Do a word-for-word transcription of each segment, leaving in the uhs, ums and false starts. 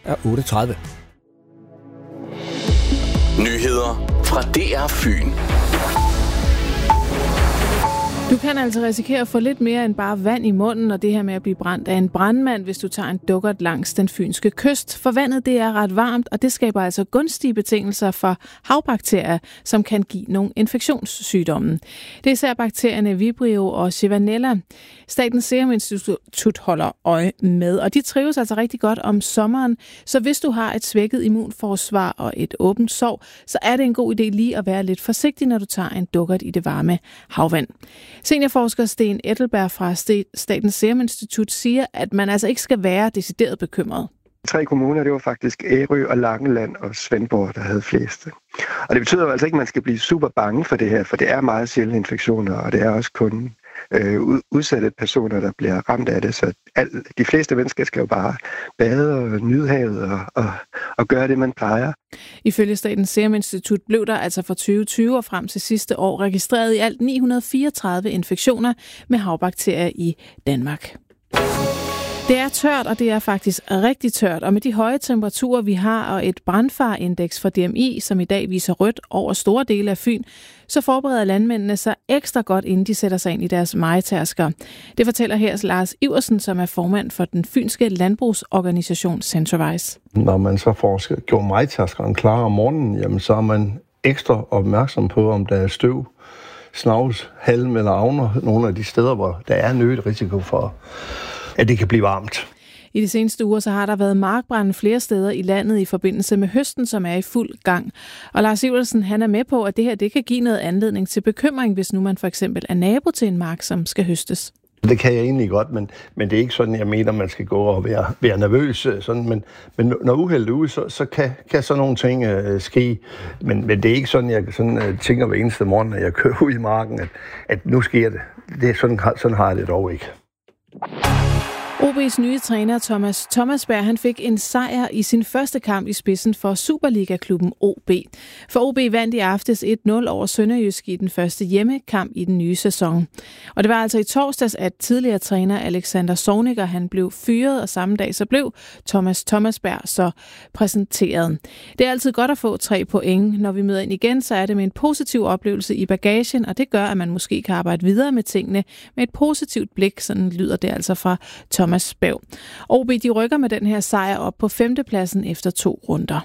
er otte tredive. Nyheder fra D R Fyn. Du kan altså risikere at få lidt mere end bare vand i munden, og det her med at blive brændt af en brandmand, hvis du tager en dukkert langs den fynske kyst. For vandet det er ret varmt, og det skaber altså gunstige betingelser for havbakterier, som kan give nogle infektionssygdomme. Det er især bakterierne Vibrio og Chivanella. Statens Serum Institut holder øje med, og de trives altså rigtig godt om sommeren. Så hvis du har et svækket immunforsvar og et åbent sår, så er det en god idé lige at være lidt forsigtig, når du tager en dukkert i det varme havvand. Seniorforsker Sten Ettelberg fra Statens Serum Institut siger, at man altså ikke skal være decideret bekymret. Tre kommuner, det var faktisk Ærø og Langeland og Svendborg, der havde flest. Og det betyder jo altså ikke, at man skal blive super bange for det her, for det er meget sjældne infektioner, og det er også kun øh, udsatte personer, der bliver ramt af det. Så al, de fleste mennesker skal jo bare bade og nyde havet og, og, og gøre det, man plejer. Ifølge Statens Serum Institut blev der altså fra tyve tyve og frem til sidste år registreret i alt ni hundrede og fireogtredive infektioner med havbakterier i Danmark. Det er tørt, og det er faktisk rigtig tørt, og med de høje temperaturer, vi har, og et brandfarindeks fra D M I, som i dag viser rødt over store dele af Fyn, så forbereder landmændene sig ekstra godt, inden de sætter sig ind i deres mejetærsker. Det fortæller her Lars Iversen, som er formand for den fynske landbrugsorganisation Centervise. Når man så får gjort mejetærskeren klar om morgenen, jamen, så er man ekstra opmærksom på, om der er støv, snavs, halm eller avner, nogle af de steder, hvor der er en øget risiko for, at det kan blive varmt. I de seneste uger så har der været markbrande flere steder i landet i forbindelse med høsten, som er i fuld gang. Og Lars Iversen, han er med på, at det her det kan give noget anledning til bekymring, hvis nu man for eksempel er nabo til en mark, som skal høstes. Det kan jeg egentlig godt, men, men det er ikke sådan, jeg mener, man skal gå og være, være nervøs. Sådan, men, men når uheldet er ude, så, så kan, kan sådan nogle ting uh, ske. Men, men det er ikke sådan, jeg sådan, uh, tænker hver eneste morgen, når jeg kører ud i marken, at, at nu sker det. det er sådan, sådan har jeg det dog ikke. O B's nye træner Thomas Thomasberg, han fik en sejr i sin første kamp i spidsen for Superliga-klubben O B. For O B vandt i aftes et nul over Sønderjysk i den første hjemmekamp i den nye sæson. Og det var altså i torsdags, at tidligere træner Alexander Zorniger, han blev fyret, og samme dag så blev Thomas Thomasberg så præsenteret. Det er altid godt at få tre point. Når vi møder ind igen, så er det med en positiv oplevelse i bagagen, og det gør, at man måske kan arbejde videre med tingene med et positivt blik. Sådan lyder det altså fra Thomas Berg. O B de rykker med den her sejr op på femtepladsen efter to runder.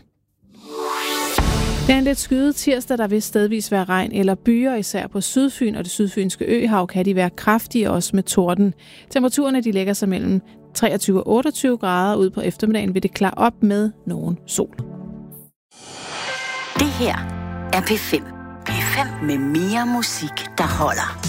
Det er en lidt skyet tirsdag, der vil stedvis være regn eller byer, især på Sydfyn og det sydfynske øhav kan de være kraftige, også med torden. Temperaturerne de ligger sig mellem treogtyve og otteogtyve grader. Ud på eftermiddagen vil det klare op med nogen sol. Det her er P fem. P fem med mere musik, der holder.